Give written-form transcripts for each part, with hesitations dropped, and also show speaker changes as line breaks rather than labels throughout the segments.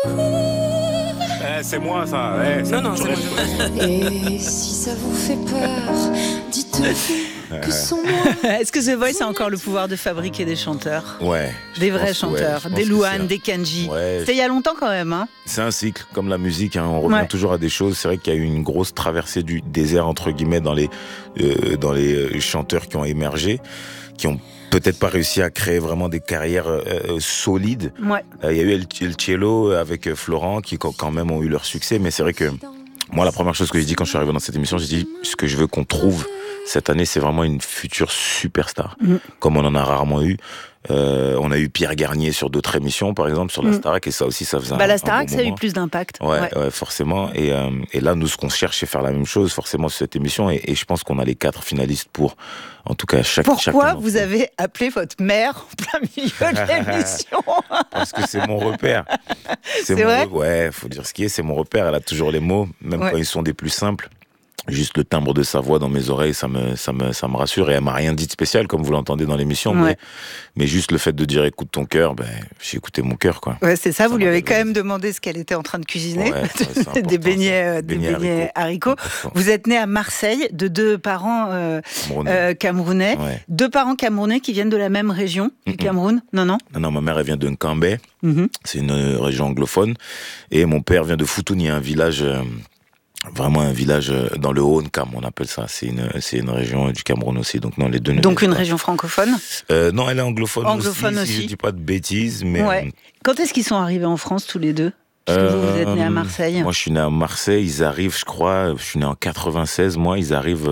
C'est moi ça.
Non, c'est moi.
Et si ça vous fait peur, dites-vous que sans moi.
Est-ce que The Voice a encore le pouvoir de fabriquer des chanteurs ?
Ouais.
Des vrais chanteurs, des Louane, des Kenji.
Ouais,
C'était il y a longtemps quand même. Hein.
c'est un cycle, comme la musique. On revient toujours à des choses. C'est vrai qu'il y a eu une grosse traversée du désert, entre guillemets, dans les chanteurs qui ont émergé, qui ont peut-être pas réussi à créer vraiment des carrières solides.
Ouais.
Il y a eu El Cielo avec Florent, qui quand même ont eu leur succès. Mais c'est vrai que moi, la première chose que j'ai dit quand je suis arrivé dans cette émission, j'ai dit ce que je veux qu'on trouve cette année, c'est vraiment une future superstar, comme on en a rarement eu. On a eu Pierre Garnier sur d'autres émissions, par exemple, sur la Starac, et ça aussi, ça faisait
la Starac,
bon
ça a eu
moment.
plus d'impact.
Ouais, forcément. Et là, nous, ce qu'on cherche, c'est faire la même chose, forcément, sur cette émission. Et je pense qu'on a les 4 finalistes pour, en tout cas,
Pourquoi vous avez appelé votre mère en plein milieu de l'émission ?
Parce que c'est mon repère.
C'est vrai ?
Ouais, faut dire ce qui est, c'est mon repère. Elle a toujours les mots, même quand ils sont des plus simples. Juste le timbre de sa voix dans mes oreilles, ça me rassure. Et elle m'a rien dit de spécial, comme vous l'entendez dans l'émission. Mais juste le fait de dire écoute ton cœur, j'ai écouté mon cœur, quoi.
Ouais, c'est ça. Vous lui avez quand même demandé ce qu'elle était en train de cuisiner.
Ouais,
des beignets haricots. Vous êtes né à Marseille de 2 parents camerounais.
Ouais.
2 parents camerounais qui viennent de la même région du Cameroun. Non.
Non, ma mère, elle vient de Nkambé. C'est une région anglophone. Et mon père vient de Foutouni, un village... Vraiment un village dans le Haut-Nkam, on appelle ça. C'est une région du Cameroun aussi. Donc non, les deux.
Donc une région francophone.
Non, elle est anglophone aussi. Si je dis pas de bêtises, mais.
Ouais. Quand est-ce qu'ils sont arrivés en France tous les deux ? Parce que vous êtes né à Marseille.
Moi, je suis né à Marseille. Ils arrivent, je crois. Je suis né en 96. Moi, ils arrivent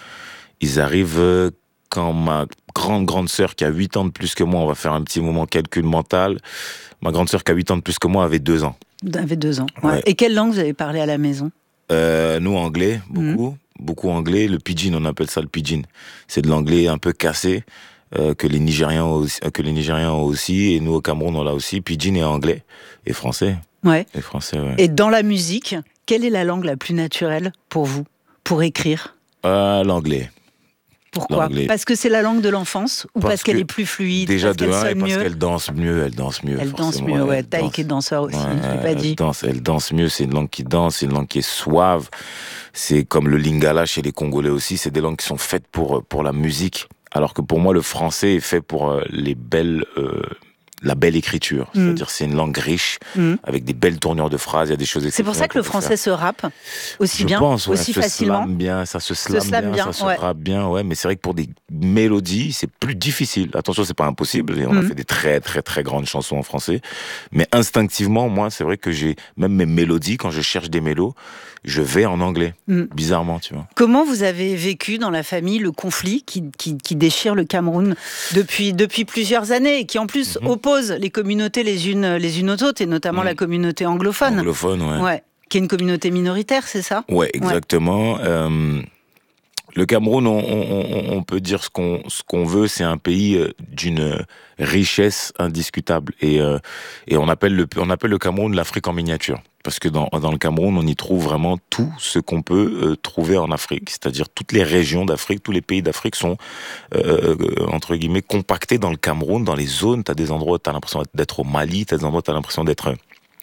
quand ma grande sœur qui a 8 ans de plus que moi. On va faire un petit moment calcul mental. Ma grande sœur qui a 8 ans de plus que moi avait 2 ans.
Vous avez 2 ans. Ouais. Et quelle langue vous avez parlé à la maison ?
Nous, anglais, beaucoup anglais. Le pidgin, on appelle ça le pidgin. C'est de l'anglais un peu cassé, que les Nigériens ont aussi, et nous au Cameroun, on l'a aussi. Pidgin et anglais, et français.
Ouais.
Et français, ouais.
Et dans la musique, quelle est la langue la plus naturelle pour vous, pour écrire ?
L'anglais.
Pourquoi ? Parce que c'est la langue de l'enfance ou parce qu'elle est plus fluide,
déjà
parce qu'elle sonne
parce
mieux.
qu'elle danse mieux.
Elle danse mieux, ouais. Taïk est danseur aussi, je l'ai pas dit.
Elle danse mieux, c'est une langue qui danse, c'est une langue qui est suave. C'est comme le lingala chez les Congolais aussi, c'est des langues qui sont faites pour la musique. Alors que pour moi, le français est fait pour la belle écriture. C'est-à-dire, c'est une langue riche, avec des belles tournures de phrases, il y a des choses
C'est pour ça que le français se rappe aussi bien, aussi facilement.
Ça se slame bien, ça se rappe bien, ouais. Mais c'est vrai que pour des mélodies, c'est plus difficile. Attention, c'est pas impossible. Et on a fait des très, très, très grandes chansons en français. Mais instinctivement, moi, c'est vrai que j'ai, même mes mélodies, quand je cherche des mélos, je vais en anglais. Bizarrement, tu vois.
Comment vous avez vécu dans la famille le conflit qui déchire le Cameroun depuis plusieurs années et qui en plus oppose les communautés les unes aux autres et notamment la communauté anglophone. Ouais. Qui est une communauté minoritaire, c'est ça ?
Ouais, exactement. Le Cameroun, on peut dire ce qu'on veut, c'est un pays d'une richesse indiscutable et on appelle le Cameroun l'Afrique en miniature. Parce que dans le Cameroun, on y trouve vraiment tout ce qu'on peut trouver en Afrique. C'est-à-dire toutes les régions d'Afrique, tous les pays d'Afrique sont, entre guillemets, compactés dans le Cameroun, dans les zones. T'as des endroits où t'as l'impression d'être au Mali, t'as des endroits où t'as l'impression d'être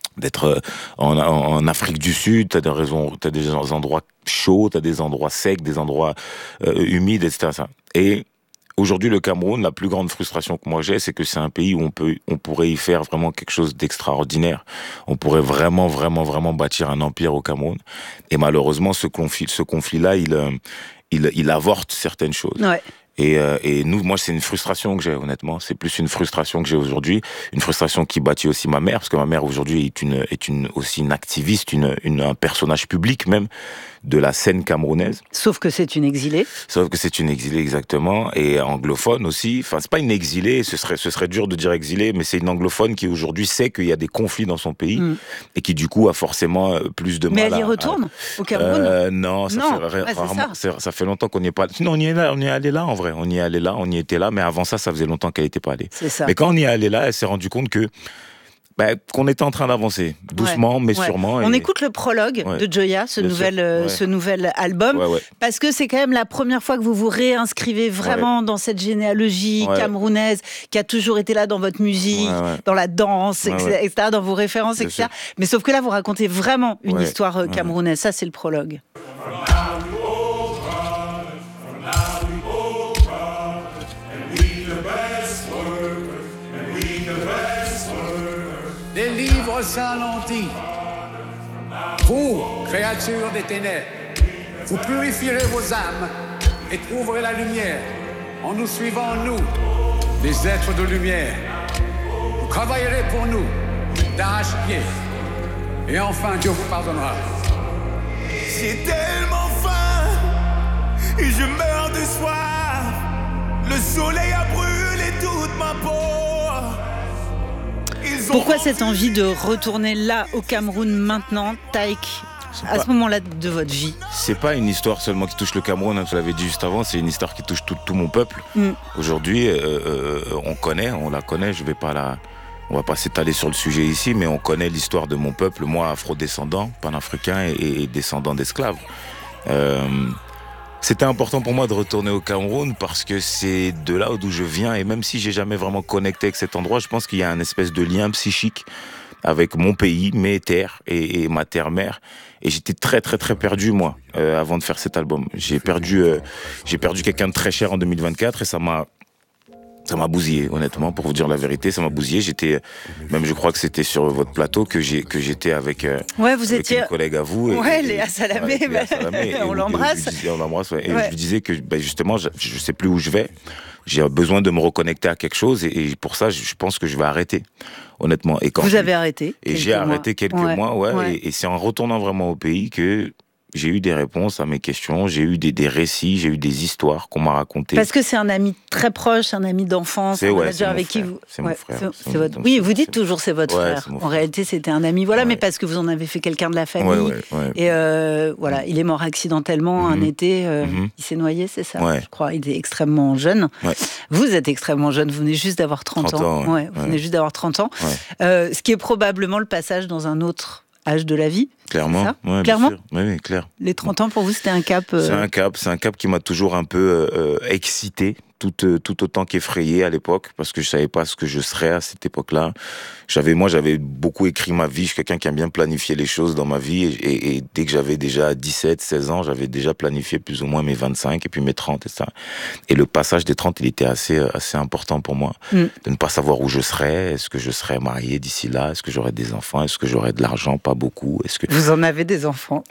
en Afrique du Sud, t'as des endroits chauds, t'as des endroits secs, des endroits humides, etc. Et aujourd'hui, le Cameroun, la plus grande frustration que moi j'ai, c'est que c'est un pays où on pourrait y faire vraiment quelque chose d'extraordinaire. On pourrait vraiment, vraiment, vraiment bâtir un empire au Cameroun. Et malheureusement, ce conflit-là, il avorte certaines choses. Ouais. Et moi, c'est une frustration que j'ai, honnêtement. C'est plus une frustration que j'ai aujourd'hui. Une frustration qui bâtit aussi ma mère, parce que ma mère, aujourd'hui, est aussi une activiste, un personnage public, même, de la scène camerounaise.
Sauf que c'est une exilée.
Sauf que c'est une exilée, exactement. Et anglophone aussi. Enfin, c'est pas une exilée, ce serait dur de dire exilée, mais c'est une anglophone qui, aujourd'hui, sait qu'il y a des conflits dans son pays, et qui, du coup, a forcément plus de mal.
Mais elle y retourne, au Cameroun?
Non, ça fait longtemps qu'on n'y est pas. Sinon, on y est allé là, en vrai. On y est allé là, on y était là, mais avant ça faisait longtemps qu'elle n'était pas allée.
C'est ça.
Mais quand on y est allé là, elle s'est rendue compte que qu'on était en train d'avancer, doucement mais sûrement.
On écoute le prologue de Gioia, ce nouvel album, parce que c'est quand même la première fois que vous vous réinscrivez vraiment dans cette généalogie camerounaise qui a toujours été là dans votre musique, dans la danse, etc., dans vos références, etc. Mais sauf que là, vous racontez vraiment une histoire camerounaise. Ça, c'est le prologue.
Des livres sans lentilles. Vous, créatures des ténèbres, vous purifierez vos âmes et trouverez la lumière en nous suivant, nous, les êtres de lumière. Vous travaillerez pour nous d'arrache-pied. Et enfin, Dieu vous pardonnera.
J'ai tellement faim et je meurs de soif. Le soleil a brûlé toute ma peau.
Pourquoi cette envie de retourner là au Cameroun maintenant, Taïk, à ce moment-là de votre vie?
C'est pas une histoire seulement qui touche le Cameroun, hein, je l'avais dit juste avant, c'est une histoire qui touche tout mon peuple. Aujourd'hui, on la connaît, on va pas s'étaler sur le sujet ici, mais on connaît l'histoire de mon peuple, moi afro-descendant, panafricain et descendant d'esclaves. C'était important pour moi de retourner au Cameroun parce que c'est de là d'où je viens, et même si j'ai jamais vraiment connecté avec cet endroit, je pense qu'il y a un espèce de lien psychique avec mon pays, mes terres et ma terre-mère. Et j'étais très très très perdu moi avant de faire cet album. J'ai perdu quelqu'un de très cher en 2024 et ça m'a bousillé, honnêtement, pour vous dire la vérité, ça m'a bousillé. Même je crois que c'était sur votre plateau que j'étais avec,
vous étiez
une collègue à vous.
Léa Salamé, on l'embrasse.
On l'embrasse, Et je lui disais que justement, je sais plus où je vais. J'ai besoin de me reconnecter à quelque chose et pour ça, je pense que je vais arrêter, honnêtement.
Vous avez arrêté?
Et j'ai arrêté quelques mois, et c'est en retournant vraiment au pays que j'ai eu des réponses à mes questions, j'ai eu des récits, j'ai eu des histoires qu'on m'a racontées.
Parce que c'est un ami très proche, un ami d'enfance, un manager avec qui vous...
C'est mon frère.
Oui, vous dites toujours c'est votre frère. En réalité, c'était un ami, mais parce que vous en avez fait quelqu'un de la famille. Et il est mort accidentellement un été, il s'est noyé, c'est ça, je crois. Il est extrêmement jeune. Vous êtes extrêmement jeune, vous venez juste d'avoir 30 ans. Vous venez juste d'avoir 30 ans. Ce qui est probablement le passage dans un autre âge de la vie.
Clairement,
clairement.
Bien sûr. Oui, clair.
Les 30 ans, pour vous, c'était un cap
C'est un cap qui m'a toujours un peu excité, tout autant qu'effrayé à l'époque, parce que je savais pas ce que je serais à cette époque-là. J'avais beaucoup écrit ma vie, je suis quelqu'un qui aime bien planifier les choses dans ma vie, et dès que j'avais déjà 17, 16 ans, j'avais déjà planifié plus ou moins mes 25 et puis mes 30 et ça. Et le passage des 30, il était assez important pour moi, de ne pas savoir où je serais, est-ce que je serais marié d'ici là, est-ce que j'aurais des enfants, est-ce que j'aurais de l'argent, pas beaucoup, est-ce que...
Vous en avez des enfants?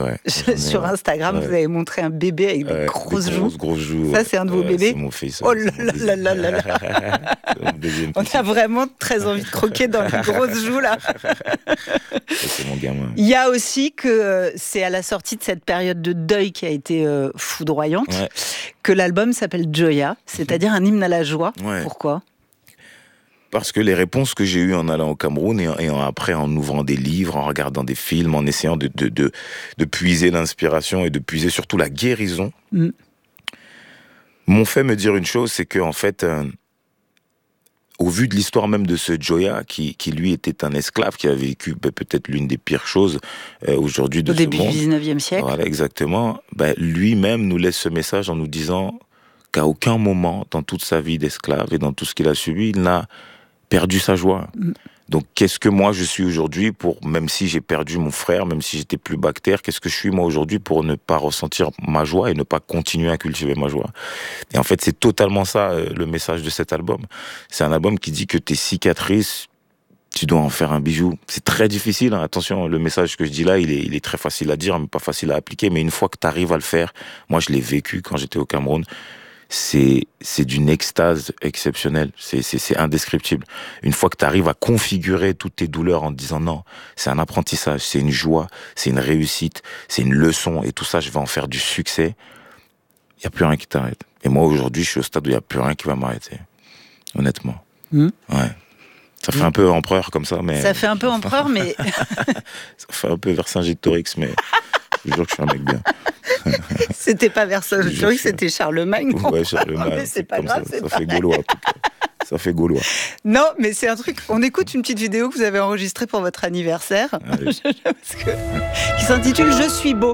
Sur Instagram, vous avez montré un bébé avec des grosses joues. Ça, c'est un de vos bébés?
C'est mon fils.
Oh là là là là. On a vraiment très envie de croquer dans les grosses joues là.
C'est mon gamin.
Il y a aussi que c'est à la sortie de cette période de deuil qui a été foudroyante que l'album s'appelle Gioia, c'est-à-dire un hymne à la joie. Pourquoi ?
Parce que les réponses que j'ai eues en allant au Cameroun et après en ouvrant des livres, en regardant des films, en essayant de puiser l'inspiration et de puiser surtout la guérison, m'ont fait me dire une chose, c'est que en fait, au vu de l'histoire même de ce Gioia, qui lui était un esclave, qui a vécu peut-être l'une des pires choses aujourd'hui de ce monde.
Au début du 19e siècle.
Voilà, exactement. Lui-même nous laisse ce message en nous disant qu'à aucun moment, dans toute sa vie d'esclave et dans tout ce qu'il a subi, il n'a perdu sa joie. Donc, qu'est-ce que moi je suis aujourd'hui même si j'ai perdu mon frère, même si j'étais plus bactère, qu'est-ce que je suis moi aujourd'hui pour ne pas ressentir ma joie et ne pas continuer à cultiver ma joie? Et en fait, c'est totalement ça le message de cet album. C'est un album qui dit que tes cicatrices, tu dois en faire un bijou. C'est très difficile, hein. Attention, le message que je dis là, il est très facile à dire, mais pas facile à appliquer. Mais une fois que tu arrives à le faire, moi je l'ai vécu quand j'étais au Cameroun, c'est d'une extase exceptionnelle, c'est indescriptible. Une fois que tu arrives à configurer toutes tes douleurs en te disant non, c'est un apprentissage, c'est une joie, c'est une réussite, c'est une leçon, et tout ça, je vais en faire du succès, il n'y a plus rien qui t'arrête. Et moi, aujourd'hui, je suis au stade où il n'y a plus rien qui va m'arrêter, honnêtement. Ouais. Ça fait un peu empereur comme ça, mais...
Ça fait un peu empereur, mais...
Ça fait un peu Vercingétorix, mais je jure que je suis un mec bien.
C'était pas Vercingétorix, c'était Charlemagne.
Ouais, Charlemagne.
Mais c'est pas grave,
ça fait gaulois. Ça fait gaulois.
Non, mais c'est un truc. On écoute une petite vidéo que vous avez enregistrée pour votre anniversaire, qui s'intitule Je suis beau.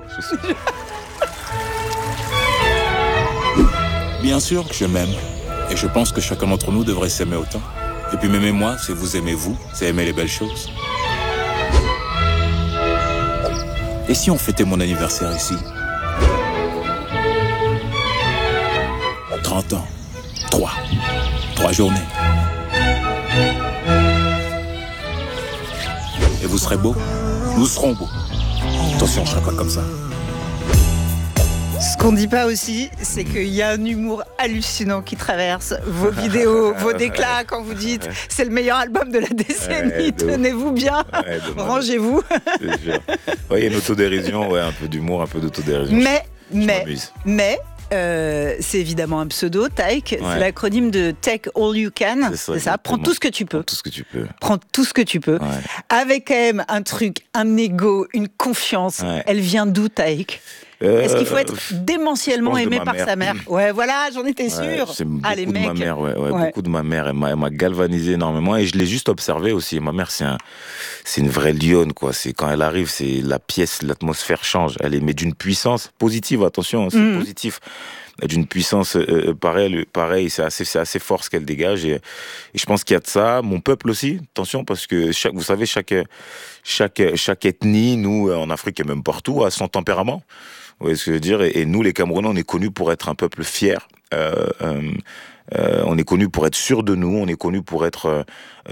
Bien sûr que je m'aime. Et je pense que chacun d'entre nous devrait s'aimer autant. Et puis m'aimer moi, c'est vous aimer vous, c'est aimer les belles choses. Et si on fêtait mon anniversaire ici ? 30 ans. 3 journées. Et vous serez beaux ? Nous serons beaux. Attention, je serai pas comme ça.
Ce qu'on dit pas aussi, c'est qu'il y a un humour hallucinant qui traverse vos vidéos, vos déclats quand vous dites c'est le meilleur album de la décennie, tenez-vous bien, rangez-vous.
Il y a une autodérision, un peu d'humour, un peu d'autodérision.
Mais c'est évidemment un pseudo, Taïk. C'est l'acronyme de Take All You Can. C'est ça. Prends tout ce que tu peux. Prends tout ce que tu peux. Avec quand même un truc, un ego, une confiance. Elle vient d'où, Taïk ? Est-ce qu'il faut être démentiellement aimé par sa mère ? Ouais, voilà, j'en étais sûre.
C'est beaucoup de ma mère, beaucoup de ma mère. Elle m'a galvanisé énormément et je l'ai juste observé aussi. Ma mère, c'est une vraie lionne, quoi. C'est quand elle arrive, c'est la pièce, l'atmosphère change. Elle est mais d'une puissance positive. Attention, c'est positif. D'une puissance pareil, c'est assez fort ce qu'elle dégage et je pense qu'il y a de ça. Mon peuple aussi, attention, parce que vous savez, chaque ethnie, nous en Afrique et même partout, a son tempérament. Vous voyez ce que je veux dire ? Et nous, les Camerounais, on est connus pour être un peuple fier. On est connus pour être sûr de nous. On est connus pour être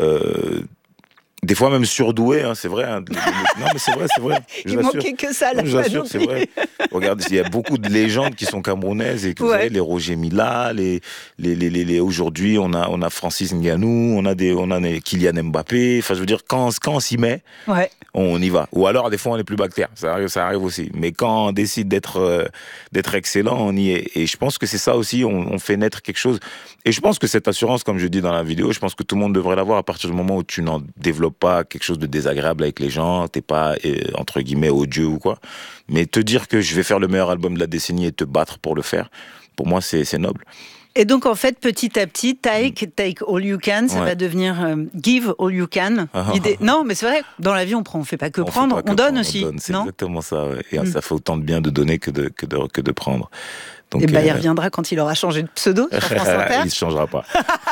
des fois même surdoué, c'est vrai. Non, mais c'est vrai.
Il manquait que ça, la
panoplie. C'est vrai. Regarde, il y a beaucoup de légendes qui sont camerounaises et que vous savez, les Roger Mila, aujourd'hui on a Francis Ngannou, on a Kylian Mbappé. Enfin, je veux dire, quand on s'y met, on y va. Ou alors des fois on est plus bactère. Ça arrive aussi. Mais quand on décide d'être excellent, on y est. Et je pense que c'est ça aussi. On fait naître quelque chose. Et je pense que cette assurance, comme je dis dans la vidéo, je pense que tout le monde devrait l'avoir à partir du moment où tu n'en développes pas quelque chose de désagréable avec les gens, t'es pas entre guillemets odieux ou quoi, mais te dire que je vais faire le meilleur album de la décennie et te battre pour le faire, pour moi c'est noble.
Et donc en fait petit à petit Take All You Can, ça va devenir Give All You Can. Non mais c'est vrai, dans la vie on fait pas que prendre, on donne aussi.
C'est exactement ça, et ça fait autant de bien de donner que de prendre. Donc,
il reviendra quand il aura changé de pseudo sur France Inter.
Il ne changera pas.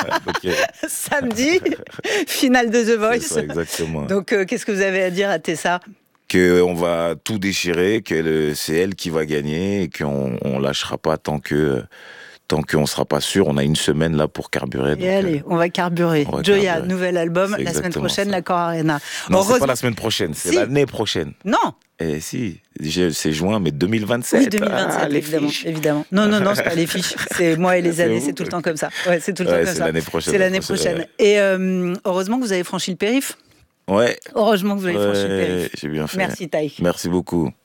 Samedi, finale de The Voice.
C'est ça, exactement.
Donc, qu'est-ce que vous avez à dire à Tessa ?
Qu'on va tout déchirer, que c'est elle qui va gagner et qu'on ne lâchera pas tant qu'on ne sera pas sûr. On a une semaine là pour carburer.
Et allez, on va carburer. Joya, nouvel album, la semaine prochaine, l'Accor Arena.
Non, c'est pas la semaine prochaine, c'est l'année prochaine.
Non.
Si, c'est juin, mais 2027.
Oui, 2027, évidemment. Non, c'est pas les fiches. C'est moi et les années, c'est tout le temps comme ça. C'est tout le temps comme ça. C'est l'année prochaine. Et heureusement que vous avez franchi le périph'.
Ouais.
Heureusement que vous avez franchi le périph'.
J'ai bien fait.
Merci, Taïk.
Merci beaucoup.